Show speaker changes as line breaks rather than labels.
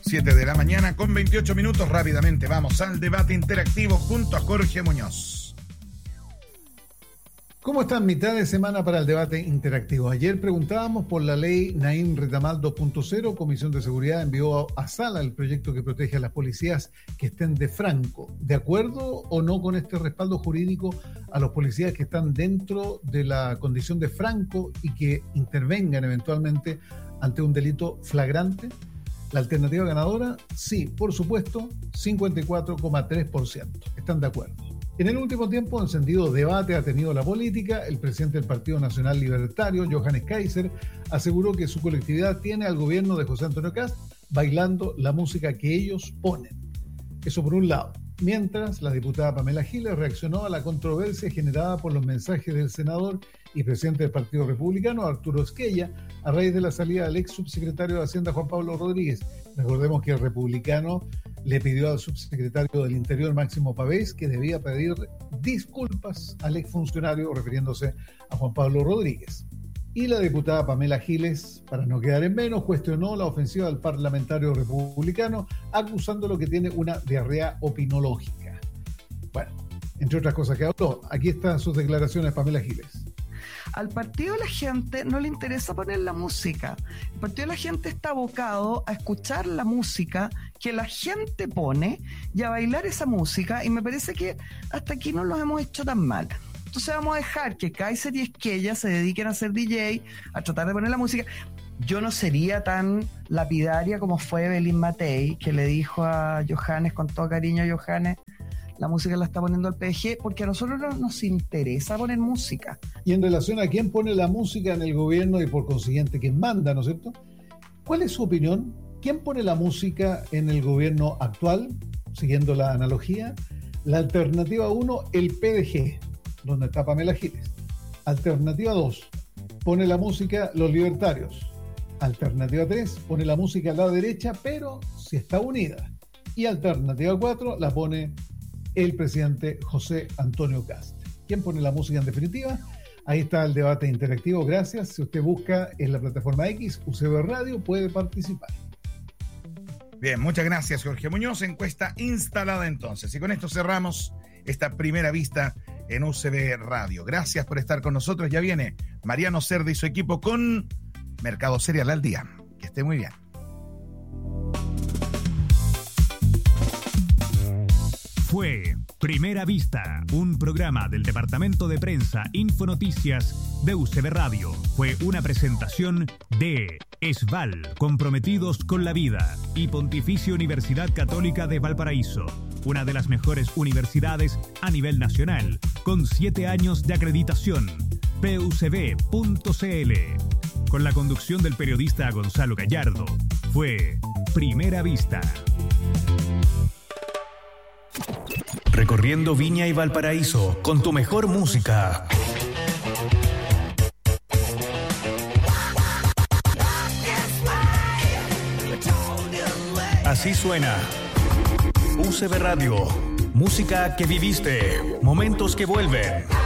7 de la mañana con 28 minutos. Rápidamente vamos al debate interactivo junto a Jorge Muñoz.
¿Cómo están? Mitad de semana para el debate interactivo. Ayer preguntábamos por la ley Naim Retamal 2.0. Comisión de Seguridad envió a sala el proyecto que protege a las policías que estén de franco. ¿De acuerdo o no con este respaldo jurídico a los policías que están dentro de la condición de franco y que intervengan eventualmente ante un delito flagrante? La alternativa ganadora, sí, por supuesto, 54,3%. ¿Están de acuerdo? En el último tiempo, encendido debate ha tenido la política. El presidente del Partido Nacional Libertario, Johannes Kaiser, aseguró que su colectividad tiene al gobierno de José Antonio Kast bailando la música que ellos ponen. Eso por un lado. Mientras, la diputada Pamela Giles reaccionó a la controversia generada por los mensajes del senador y presidente del Partido Republicano, Arturo Esquella, a raíz de la salida del ex subsecretario de Hacienda, Juan Pablo Rodríguez. Recordemos que el republicano le pidió al subsecretario del Interior, Máximo Pavés, que debía pedir disculpas al exfuncionario, refiriéndose a Juan Pablo Rodríguez. Y la diputada Pamela Giles, para no quedar en menos, cuestionó la ofensiva del parlamentario republicano, acusándolo que tiene una diarrea opinológica. Bueno, entre otras cosas que habló, aquí están sus declaraciones, Pamela Giles.
Al partido de la gente no le interesa poner la música. El partido de la gente está abocado a escuchar la música que la gente pone y a bailar esa música, y me parece que hasta aquí no los hemos hecho tan mal. Entonces vamos a dejar que Kaiser y Esquella se dediquen a ser DJ, a tratar de poner la música. Yo no sería tan lapidaria como fue Belín Matei, que le dijo a Johannes, con todo cariño a Johannes, la música la está poniendo el PDG, porque a nosotros no nos interesa poner música.
Y en relación a quién pone la música en el gobierno y por consiguiente quién manda, ¿no es cierto? ¿Cuál es su opinión? ¿Quién pone la música en el gobierno actual? Siguiendo la analogía, la alternativa 1, el PDG, donde está Pamela Giles. Alternativa 2, pone la música los libertarios. Alternativa 3, pone la música a la derecha, pero si está unida. Y alternativa 4, la pone el presidente José Antonio Kast. ¿Quién pone la música en definitiva? Ahí está el debate interactivo. Gracias. Si usted busca en la plataforma X, UCB Radio, puede participar.
Bien, muchas gracias, Jorge Muñoz. Encuesta instalada entonces. Y con esto cerramos esta primera vista en UCB Radio. Gracias por estar con nosotros. Ya viene Mariano Cerda y su equipo con Mercado Cereal al Día. Que esté muy bien.
Fue Primera Vista, un programa del Departamento de Prensa Infonoticias de UCB Radio. Fue una presentación de ESVAL, comprometidos con la vida, y Pontificia Universidad Católica de Valparaíso, una de las mejores universidades a nivel nacional, con 7 años de acreditación. pucb.cl. Con la conducción del periodista Gonzalo Gallardo. Fue Primera Vista.
Recorriendo Viña y Valparaíso con tu mejor música. Así suena UCB Radio. Música que viviste, momentos que vuelven.